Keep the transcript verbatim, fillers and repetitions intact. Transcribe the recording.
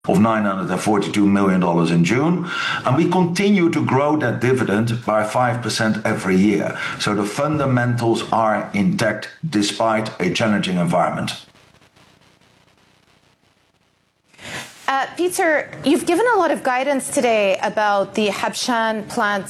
of nine hundred forty-two million dollars in June, and we continue to grow that dividend by five percent every year. So the fundamentals are intact despite a challenging environment. Uh, Peter, you've given a lot of guidance today about the Habshan plant